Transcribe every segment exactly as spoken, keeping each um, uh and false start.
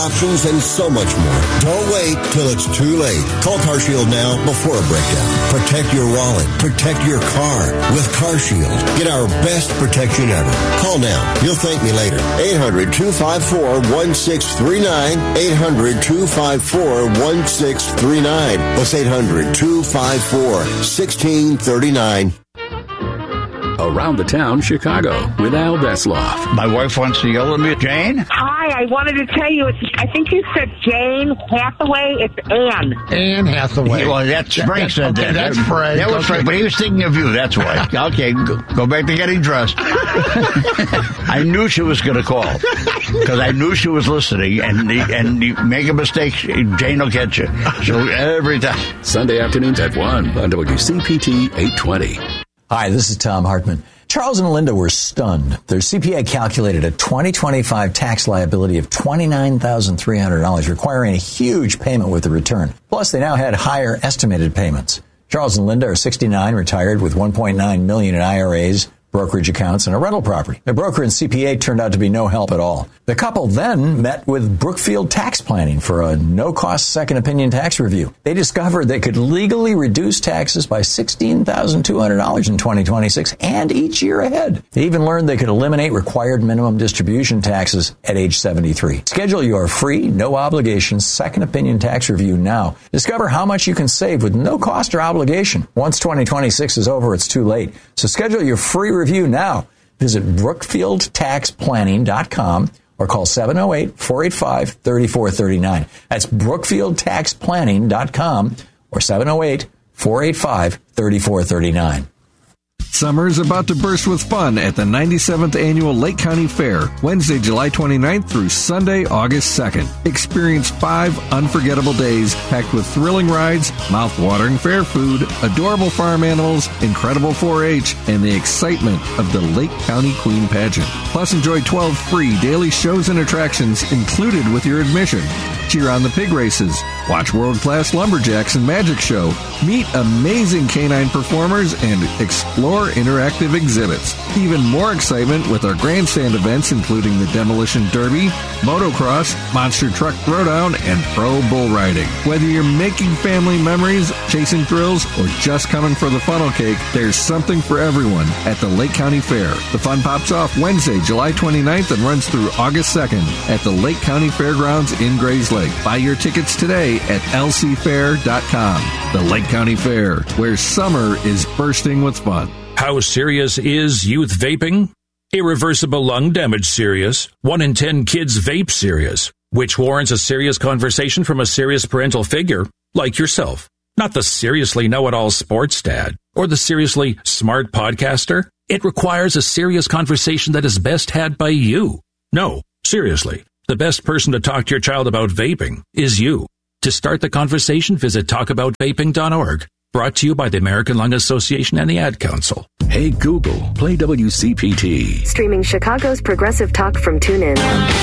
options, and so much more. Don't wait till it's too late. Call CarShield now before a breakdown. Protect your wallet. Protect your car with CarShield. Get our best protection ever. Call now. You'll thank me later. eight hundred, two five four, one six three nine. eight hundred, two five four, one six three nine. That's eight hundred, two five four, one six three nine. Around the Town, Chicago, with Al Vesloff. My wife wants to yell at me. Jane? Hi, I wanted to tell you, it's, I think you said Jane Hathaway. It's Anne. Anne Hathaway. Well, that's Frank said okay, that. That's Frank. That was okay. Frank, but he was thinking of you, that's why. Okay, go, go back to getting dressed. I knew she was going to call, because I knew she was listening, and and you make a mistake, Jane will get you. So every time. Sunday afternoons at one on W C P T eight twenty. Hi, this is Tom Hartman. Charles and Linda were stunned. Their C P A calculated a twenty twenty-five tax liability of twenty-nine thousand three hundred dollars, requiring a huge payment with the return. Plus, they now had higher estimated payments. Charles and Linda are sixty-nine, retired with one point nine million dollars in I R As, brokerage accounts, and a rental property. Their broker and C P A turned out to be no help at all. The couple then met with Brookfield Tax Planning for a no-cost second opinion tax review. They discovered they could legally reduce taxes by sixteen thousand two hundred dollars in twenty twenty-six and each year ahead. They even learned they could eliminate required minimum distribution taxes at age seventy-three. Schedule your free, no-obligation second opinion tax review now. Discover how much you can save with no cost or obligation. Once twenty twenty-six is over, it's too late. So schedule your free review now. Visit brookfield tax planning dot com or call seven oh eight, four eight five, three four three nine. That's brookfield tax planning dot com or seven oh eight, four eight five, three four three nine. Summer is about to burst with fun at the ninety-seventh Annual Lake County Fair, Wednesday, July twenty-ninth through Sunday, August second. Experience five unforgettable days packed with thrilling rides, mouth-watering fair food, adorable farm animals, incredible four H, and the excitement of the Lake County Queen Pageant. Plus, enjoy twelve free daily shows and attractions included with your admission. Cheer on the pig races, watch world-class lumberjacks and magic show, meet amazing canine performers, and explore interactive exhibits. Even more excitement with our grandstand events, including the Demolition Derby, motocross, monster truck throwdown, and pro bull riding. Whether you're making family memories, chasing thrills, or just coming for the funnel cake, there's something for everyone at the Lake County Fair. The fun pops off Wednesday, July twenty-ninth and runs through August second at the Lake County Fairgrounds in Grays Lake. Buy your tickets today at L C fair dot com. The Lake County Fair, where summer is bursting with fun. How serious is youth vaping? Irreversible lung damage serious. One in ten kids vape serious, which warrants a serious conversation from a serious parental figure like yourself. Not the seriously know-it-all sports dad or the seriously smart podcaster. It requires a serious conversation that is best had by you. No, seriously, the best person to talk to your child about vaping is you. To start the conversation, visit talk about vaping dot org. Brought to you by the American Lung Association and the Ad Council. Hey Google, play W C P T. Streaming Chicago's progressive talk from TuneIn.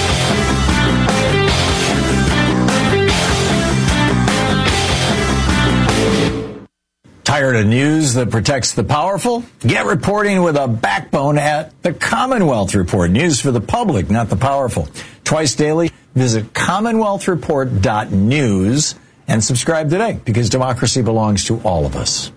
Tired of news that protects the powerful? Get reporting with a backbone at the Commonwealth Report. News for the public, not the powerful. Twice daily, visit commonwealth report dot news and subscribe today, because democracy belongs to all of us.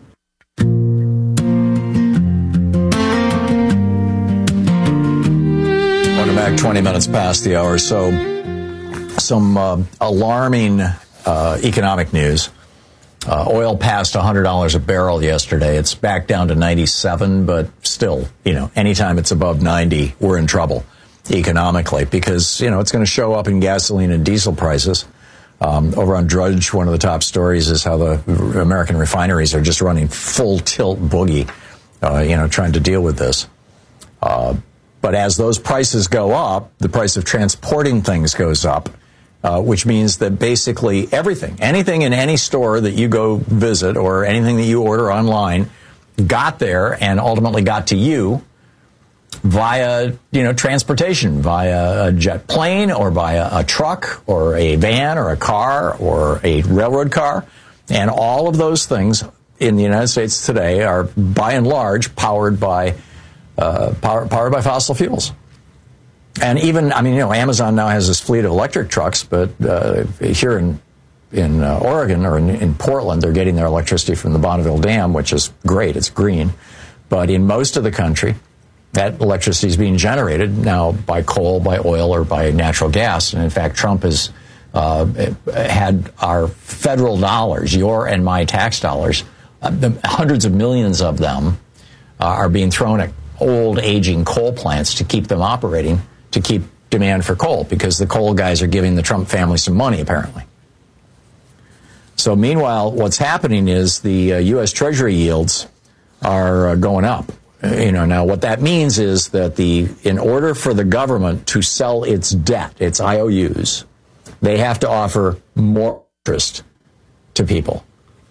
Welcome back, twenty minutes past the hour. So, some uh, alarming uh, economic news. Uh, oil passed one hundred dollars a barrel yesterday. It's back down to ninety-seven, but still, you know, anytime it's above ninety, we're in trouble economically, because, you know, it's going to show up in gasoline and diesel prices. Um, over on Drudge, one of the top stories is how the American refineries are just running full tilt boogie, uh, you know, trying to deal with this. Uh, but as those prices go up, the price of transporting things goes up, uh, which means that basically everything, anything in any store that you go visit or anything that you order online got there and ultimately got to you via, you know, transportation, via a jet plane or via a truck or a van or a car or a railroad car. And all of those things in the United States today are, by and large, powered by uh, power, powered by fossil fuels. and even, I mean, you know, Amazon now has this fleet of electric trucks, but uh, here in in uh, Oregon or in, in Portland, they're getting their electricity from the Bonneville Dam, which is great. It's green. But in most of the country, that electricity is being generated now by coal, by oil, or by natural gas. And in fact, Trump has uh, had our federal dollars, your and my tax dollars, uh, the hundreds of millions of them uh, are being thrown at old, aging coal plants to keep them operating, to keep demand for coal, because the coal guys are giving the Trump family some money, apparently. So meanwhile, what's happening is the uh, U S Treasury yields are uh, going up. You know, now what that means is that the in order for the government to sell its debt, its I O Us, they have to offer more interest to people.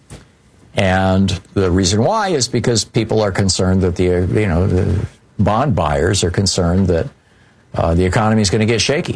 And the reason why is because people are concerned that the, you know, the bond buyers are concerned that uh, the economy is going to get shaky.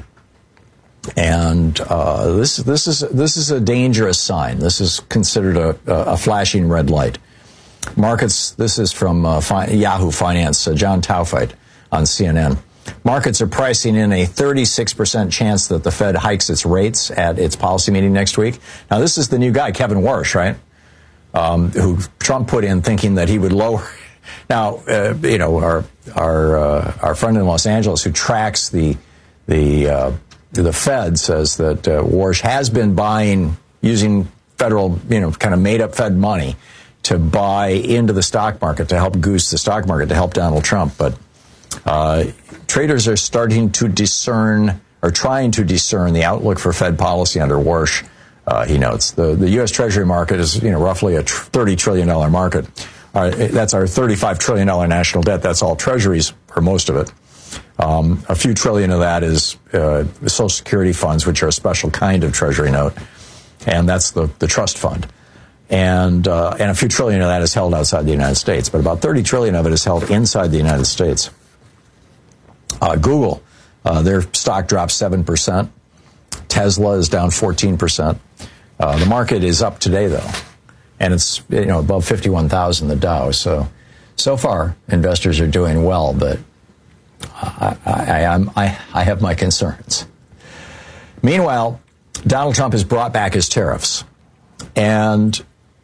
And uh, this this is this is a dangerous sign. This is considered a, a flashing red light. Markets. This is from uh, fi- Yahoo Finance. Uh, John Taufeit on C N N. Markets are pricing in a thirty-six percent chance that the Fed hikes its rates at its policy meeting next week. Now, this is the new guy, Kevin Warsh, right? Um, who Trump put in thinking that he would lower. Now, uh, you know, our our uh, our friend in Los Angeles who tracks the the uh, the Fed says that uh, Warsh has been buying using federal, you know, kind of made up Fed money to buy into the stock market to help goose the stock market to help Donald Trump. But uh, traders are starting to discern or trying to discern the outlook for Fed policy under Warsh. Uh, he notes the the U S Treasury market is, you know, roughly a tr- thirty trillion dollars market. Uh, that's our thirty-five trillion dollars national debt. That's all treasuries, or most of it. Um, a few trillion of that is uh, Social Security funds, which are a special kind of treasury note, and that's the, the trust fund. And uh, and a few trillion of that is held outside the United States, but about thirty trillion of it is held inside the United States. Uh, Google, uh, their stock dropped seven percent. Tesla is down fourteen percent. Uh, the market is up today, though, and it's, you know, above fifty-one thousand, the Dow. So, so far, investors are doing well, but I, I, I'm, I, I have my concerns. Meanwhile, Donald Trump has brought back his tariffs. And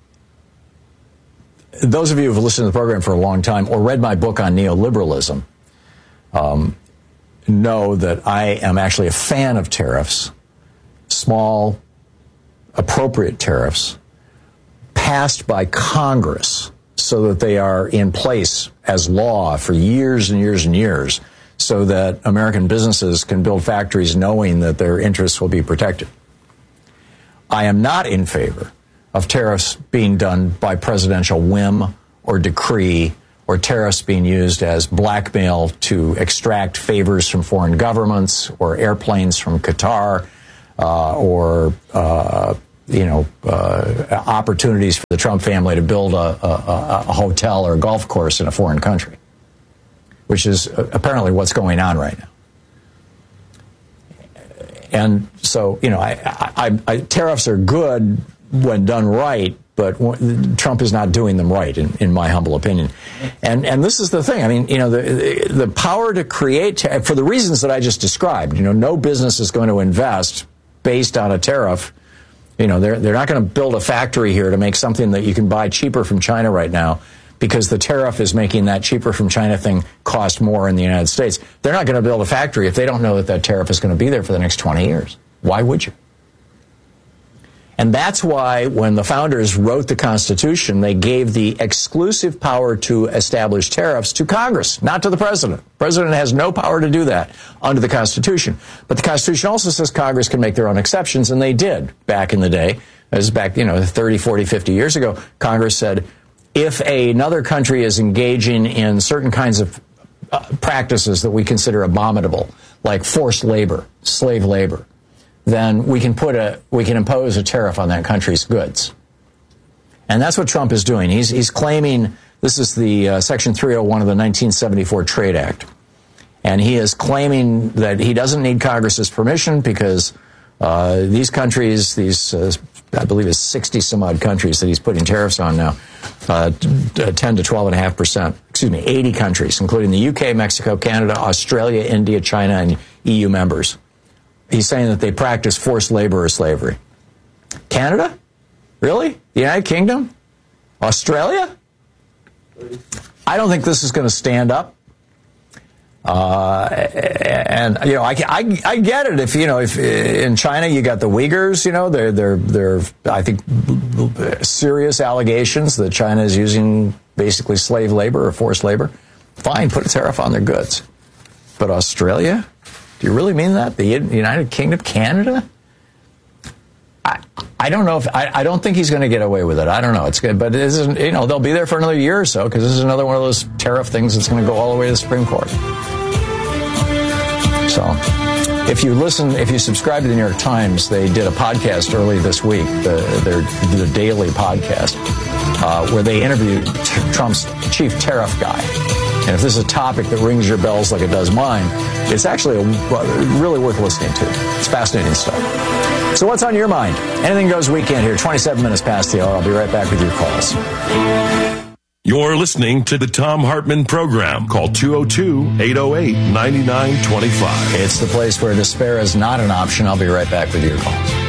those of you who have listened to the program for a long time or read my book on neoliberalism um, know that I am actually a fan of tariffs, small, appropriate tariffs, passed by Congress so that they are in place as law for years and years and years, so that American businesses can build factories knowing that their interests will be protected. I am not in favor of tariffs being done by presidential whim or decree, or tariffs being used as blackmail to extract favors from foreign governments or airplanes from Qatar, uh, or uh, you know uh, opportunities for the Trump family to build a, a, a hotel or a golf course in a foreign country, which is apparently what's going on right now. And so, you know, I, I, I, tariffs are good when done right, but Trump is not doing them right, in, in my humble opinion. And and this is the thing. I mean, you know, the the power to create, for the reasons that I just described, you know, no business is going to invest based on a tariff. You know, they're they're not going to build a factory here to make something that you can buy cheaper from China right now, because the tariff is making that cheaper from China thing cost more in the United States. They're not going to build a factory if they don't know that that tariff is going to be there for the next twenty years. Why would you? And that's why when the founders wrote the Constitution, they gave the exclusive power to establish tariffs to Congress, not to the president. The president has no power to do that under the Constitution. But the Constitution also says Congress can make their own exceptions, and they did back in the day. As back, you know, thirty, forty, fifty years ago, Congress said, if another country is engaging in certain kinds of uh, practices that we consider abominable, like forced labor, slave labor, then we can put a we can impose a tariff on that country's goods. And that's what Trump is doing. He's he's claiming, this is the uh, Section three oh one of the nineteen seventy-four Trade Act, and he is claiming that he doesn't need Congress's permission because uh, these countries, these uh, I believe it's sixty some odd countries that he's putting tariffs on now, uh, ten to twelve and a half percent. Excuse me, eighty countries, including the U K, Mexico, Canada, Australia, India, China, and E U members. He's saying that they practice forced labor or slavery. Canada? Really? The United Kingdom? Australia? I don't think this is going to stand up. Uh, and you know, I, I, I get it. If you know, if in China you got the Uyghurs, you know, they're they're they're I think serious allegations that China is using basically slave labor or forced labor. Fine, put a tariff on their goods. But Australia, do you really mean that? The United Kingdom, Canada? I I don't know if I, I don't think he's going to get away with it. I don't know. It's good, but it isn't. You know, they'll be there for another year or so because this is another one of those tariff things that's going to go all the way to the Supreme Court. So, if you listen, if you subscribe to the New York Times, they did a podcast early this week, the, their the daily podcast, uh, where they interviewed t- Trump's chief tariff guy. And if this is a topic that rings your bells like it does mine, it's actually a, really worth listening to. It's fascinating stuff. So what's on your mind? Anything Goes weekend here, twenty-seven minutes past the hour. I'll be right back with your calls. You're listening to the Thom Hartmann Program. Call two oh two, eight oh eight, nine nine two five. It's the place where despair is not an option. I'll be right back with your calls.